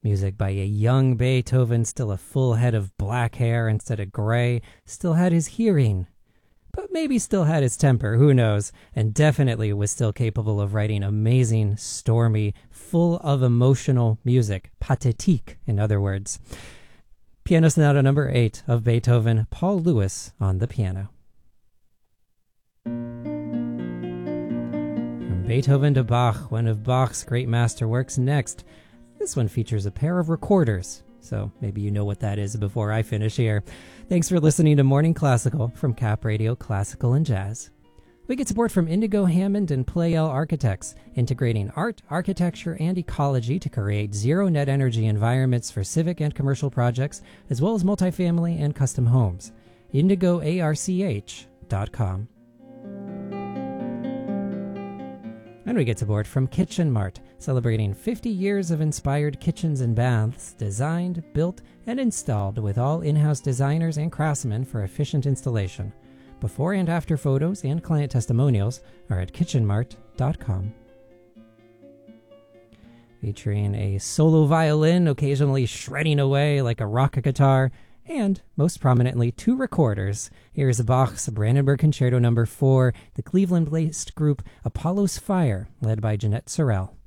Music by a young Beethoven, still a full head of black hair instead of gray, still had his hearing, but maybe still had his temper, who knows, and definitely was still capable of writing amazing, stormy, full of emotional music, pathétique in other words. Piano Sonata number 8 of Beethoven, Paul Lewis on the piano. From Beethoven to Bach, one of Bach's great masterworks. Next, this one features a pair of recorders, so maybe you know what that is before I finish here. Thanks for listening to Morning Classical from Cap Radio Classical and Jazz. We get support from Indigo Hammond and Pleyel Architects, integrating art, architecture, and ecology to create zero net energy environments for civic and commercial projects, as well as multifamily and custom homes. IndigoARCH.com. And we get support from Kitchen Mart, celebrating 50 years of inspired kitchens and baths, designed, built, and installed with all in-house designers and craftsmen for efficient installation. Before and after photos and client testimonials are at kitchenmart.com. Featuring a solo violin occasionally shredding away like a rock guitar, and, most prominently, 2 recorders. Here's Bach's Brandenburg Concerto No. 4, the Cleveland-based group Apollo's Fire, led by Jeanette Sorrell.